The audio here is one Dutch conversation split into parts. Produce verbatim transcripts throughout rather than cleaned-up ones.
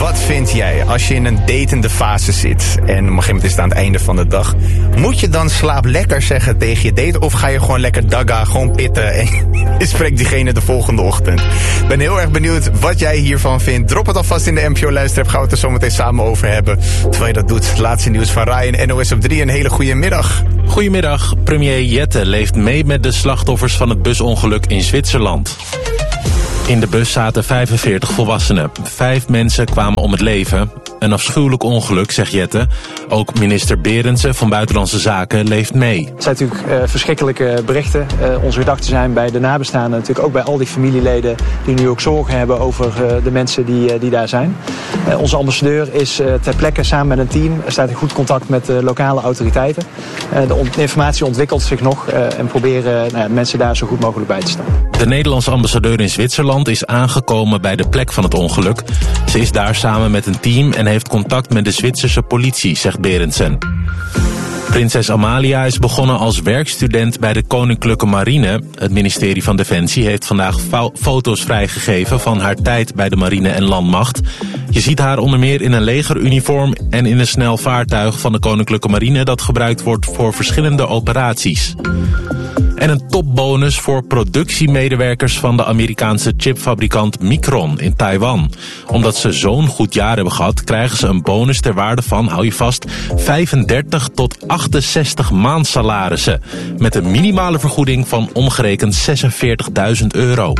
Wat vind jij als je in een datende fase zit en op een gegeven moment is het aan het einde van de dag? Moet je dan slaap lekker zeggen tegen je date of ga je gewoon lekker dagga, gewoon pitten en je spreekt diegene de volgende ochtend? Ik ben heel erg benieuwd wat jij hiervan vindt. Drop het alvast in de N P O luisterap, gaan we het er zo meteen samen over hebben. Terwijl je dat doet, laatste nieuws van Ryan, N O S op drie. Een hele goede middag. Goedemiddag. Premier Jette leeft mee met de slachtoffers van het busongeluk in Zwitserland. In de bus zaten vijfenveertig volwassenen. Vijf mensen kwamen om het leven. Een afschuwelijk ongeluk, zegt Jette. Ook minister Berendsen van Buitenlandse Zaken leeft mee. Het zijn natuurlijk uh, verschrikkelijke berichten. Uh, onze gedachten zijn bij de nabestaanden, natuurlijk ook bij al die familieleden die nu ook zorgen hebben over uh, de mensen die, uh, die daar zijn. Uh, onze ambassadeur is uh, ter plekke samen met een team, staat in goed contact met de lokale autoriteiten. Uh, de on- informatie ontwikkelt zich nog uh, en proberen uh, nou, mensen daar zo goed mogelijk bij te staan. De Nederlandse ambassadeur in Zwitserland is aangekomen bij de plek van het ongeluk. Ze is daar samen met een team en heeft contact met de Zwitserse politie, zegt Berendsen. Prinses Amalia is begonnen als werkstudent bij de Koninklijke Marine. Het ministerie van Defensie heeft vandaag fo- foto's vrijgegeven van haar tijd bij de marine en landmacht. Je ziet haar onder meer in een legeruniform en in een snel vaartuig van de Koninklijke Marine dat gebruikt wordt voor verschillende operaties. En een topbonus voor productiemedewerkers van de Amerikaanse chipfabrikant Micron in Taiwan. Omdat ze zo'n goed jaar hebben gehad, krijgen ze een bonus ter waarde van, hou je vast, vijfendertig tot achtenzestig maandsalarissen. Met een minimale vergoeding van omgerekend zesenveertigduizend euro.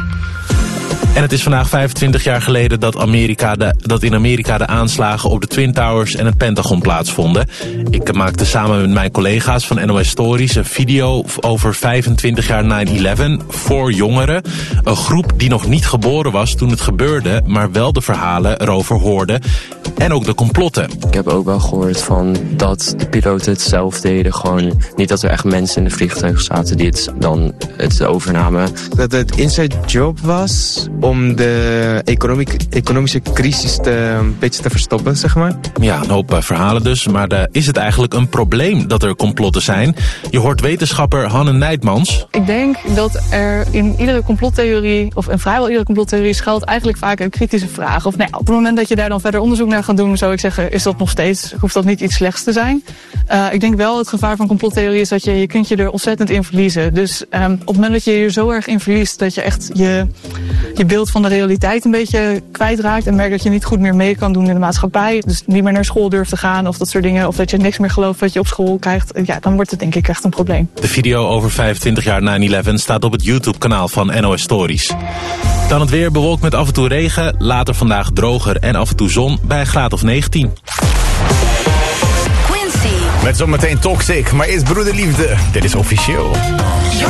En het is vandaag vijfentwintig jaar geleden dat, Amerika de, dat in Amerika de aanslagen op de Twin Towers en het Pentagon plaatsvonden. Ik maakte samen met mijn collega's van N O S Stories een video over vijfentwintig jaar nine eleven voor jongeren. Een groep die nog niet geboren was toen het gebeurde, maar wel de verhalen erover hoorde. En ook de complotten. Ik heb ook wel gehoord van dat de piloten het zelf deden. Gewoon niet dat er echt mensen in de vliegtuig zaten die het dan het overnamen. Dat het inside job was om de economie, economische crisis te, een beetje te verstoppen, zeg maar. Ja, een hoop uh, verhalen dus. Maar uh, is het eigenlijk een probleem dat er complotten zijn? Je hoort wetenschapper Hanne Nijtmans. Ik denk dat er in iedere complottheorie, of in vrijwel iedere complottheorie, schuilt eigenlijk vaak een kritische vraag. Of nou ja, op het moment dat je daar dan verder onderzoek naar gaat doen, zou ik zeggen, is dat nog steeds, hoeft dat niet iets slechts te zijn. Uh, ik denk wel, het gevaar van complottheorie is dat je, je kunt je er ontzettend in verliezen. Dus um, op het moment dat je je zo erg in verliest, dat je echt je, je beeld van de realiteit een beetje kwijtraakt en merkt dat je niet goed meer mee kan doen in de maatschappij. Dus niet meer naar school durft te gaan of dat soort dingen. Of dat je niks meer gelooft wat je op school krijgt. Ja, dan wordt het denk ik echt een probleem. De video over vijfentwintig jaar nine eleven staat op het YouTube-kanaal van N O S Stories. Dan het weer, bewolkt met af en toe regen. Later vandaag droger en af en toe zon bij een graad of negentien. Met zometeen Toxic, maar eerst Broederliefde. Dit is officieel. You're